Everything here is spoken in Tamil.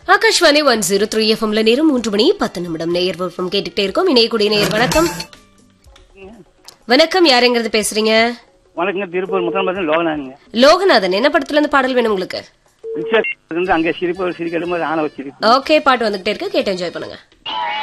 ஆகாஷ்வாணி 103 எஃப்எம்ல நேரம் 3 மணி 10 நிமிடம். நேயர் விருப்பம் கேட்டுக்கிட்டே இருக்கோம். இணையக்கூடிய நேயர் வணக்கம். வணக்கம், யாருங்கிறது பேசுறீங்க? வணக்கம், திருப்பூர் முதலமைச்சர் லோகநாதன். லோகநாதன், என்ன படத்துல இருந்து பாடல் வேணும் உங்களுக்கு? அங்கே சிரிப்பு சிரிக்கலும் ஆன வச்சிருக்கு. ஓகே, பாட்டு வந்துகிட்டே இருக்கு, கேட்டு என்ஜாய் பண்ணுங்க.